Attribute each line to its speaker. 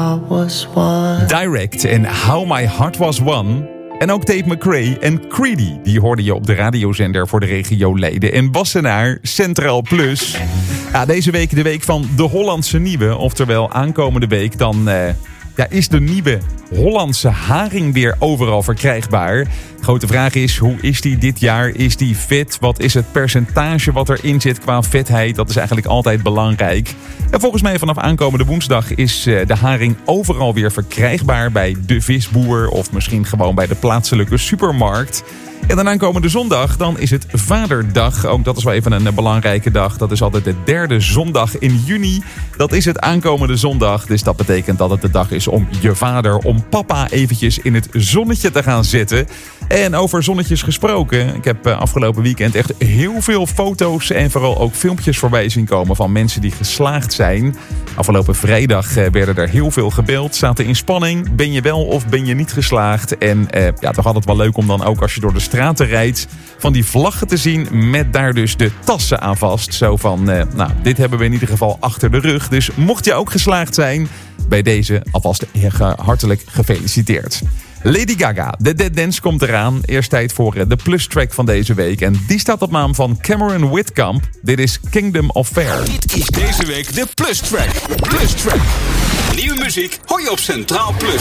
Speaker 1: heart was won.
Speaker 2: Direct en How My Heart Was Won. En ook Tate McRae en Creedy. Die hoorde je op de radiozender voor de regio Leiden en Wassenaar, Centraal Plus. Ja, deze week de week van de Hollandse Nieuwe. Oftewel aankomende week dan is de nieuwe Hollandse haring weer overal verkrijgbaar. Grote vraag is, hoe is die dit jaar? Is die vet? Wat is het percentage wat erin zit qua vetheid? Dat is eigenlijk altijd belangrijk. En volgens mij vanaf aankomende woensdag is de haring overal weer verkrijgbaar bij de visboer of misschien gewoon bij de plaatselijke supermarkt. En dan aankomende zondag, dan is het Vaderdag. Ook dat is wel even een belangrijke dag. Dat is altijd de derde zondag in juni. Dat is het aankomende zondag. Dus dat betekent dat het de dag is om je vader, om papa eventjes in het zonnetje te gaan zetten. En over zonnetjes gesproken. Ik heb afgelopen weekend echt heel veel foto's en vooral ook filmpjes voorbij zien komen van mensen die geslaagd zijn. Afgelopen vrijdag werden er heel veel gebeld. Zaten in spanning. Ben je wel of ben je niet geslaagd? En toch altijd wel leuk om dan ook als je door de straten rijdt van die vlaggen te zien met daar dus de tassen aan vast. Zo van, dit hebben we in ieder geval achter de rug. Dus mocht je ook geslaagd zijn, bij deze alvast hartelijk gefeliciteerd. Lady Gaga, de Dead Dance komt eraan. Eerst tijd voor de plustrack van deze week. En die staat op naam van Cameron Whitcomb. Dit is Kingdom of Fair.
Speaker 3: Dit is deze week de plustrack. Plustrack. Nieuwe muziek hoor je op Centraal Plus.